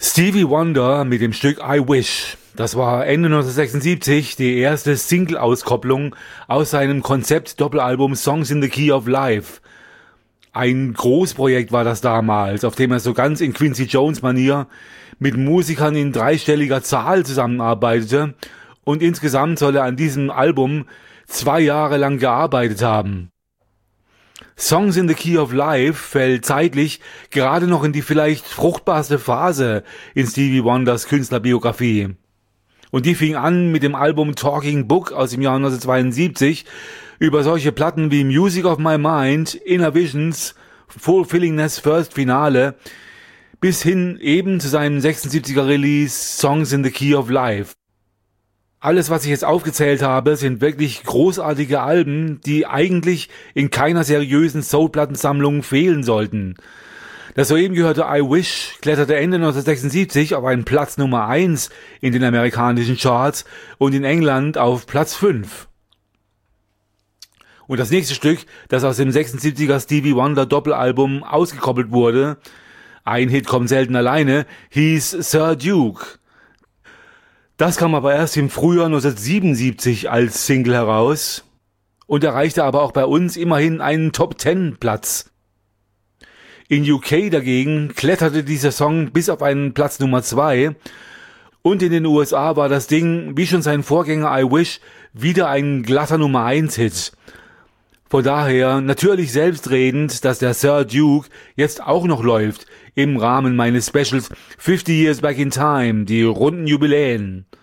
Stevie Wonder mit dem Stück I Wish. Das war Ende 1976 die erste Single-Auskopplung aus seinem Konzept-Doppelalbum Songs in the Key of Life. Ein Großprojekt war das damals, auf dem er so ganz in Quincy Jones-Manier mit Musikern in dreistelliger Zahl zusammenarbeitete und insgesamt soll er an diesem Album 2 Jahre lang gearbeitet haben. Songs in the Key of Life fällt zeitlich gerade noch in die vielleicht fruchtbarste Phase in Stevie Wonders Künstlerbiografie. Und die fing an mit dem Album Talking Book aus dem Jahr 1972 über solche Platten wie Music of My Mind, Inner Visions, Fulfillingness First Finale bis hin eben zu seinem 76er Release Songs in the Key of Life. Alles, was ich jetzt aufgezählt habe, sind wirklich großartige Alben, die eigentlich in keiner seriösen Soul-Plattensammlung fehlen sollten. Das soeben gehörte I Wish kletterte Ende 1976 auf einen Platz Nummer 1 in den amerikanischen Charts und in England auf Platz 5. Und das nächste Stück, das aus dem 76er Stevie Wonder Doppelalbum ausgekoppelt wurde, ein Hit kommt selten alleine, hieß Sir Duke. Das kam aber erst im Frühjahr 1977 als Single heraus und erreichte aber auch bei uns immerhin einen Top-10-Platz. In UK dagegen kletterte dieser Song bis auf einen Platz Nummer 2 und in den USA war das Ding, wie schon sein Vorgänger I Wish, wieder ein glatter Nummer 1-Hit. Von daher natürlich selbstredend, dass der Sir Duke jetzt auch noch läuft im Rahmen meines Specials 50 Years Back in Time, die runden Jubiläen.